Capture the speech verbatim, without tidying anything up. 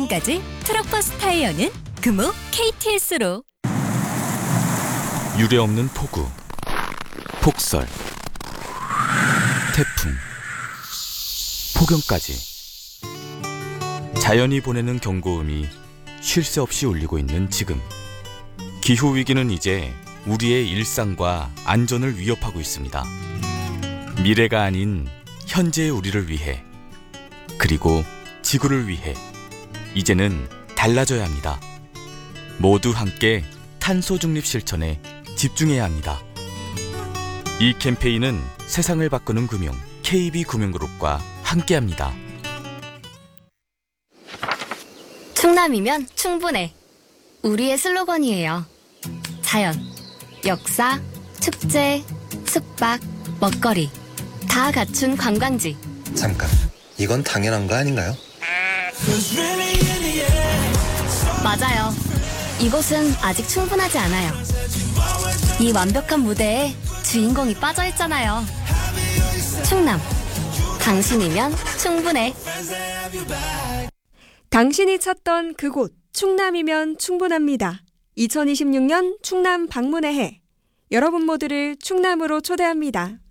지금까지 트럭버스 타이어는 금호 케이티에스로. 유례없는 폭우, 폭설, 태풍, 폭염까지 자연이 보내는 경고음이 쉴 새 없이 울리고 있는 지금. 기후위기는 이제 우리의 일상과 안전을 위협하고 있습니다. 미래가 아닌 현재의 우리를 위해, 그리고 지구를 위해 이제는 달라져야 합니다. 모두 함께 탄소 중립 실천에 집중해야 합니다. 이 캠페인은 세상을 바꾸는 금융 케이비금융그룹과 함께합니다. 충남이면 충분해. 우리의 슬로건이에요. 자연, 역사, 축제, 숙박, 먹거리 다 갖춘 관광지. 잠깐, 이건 당연한 거 아닌가요? 맞아요. 이곳은 아직 충분하지 않아요. 이 완벽한 무대에 주인공이 빠져있잖아요. 충남, 당신이면 충분해. 당신이 찾던 그곳 충남이면 충분합니다. 이천이십육 년 충남 방문의 해. 여러분 모두를 충남으로 초대합니다.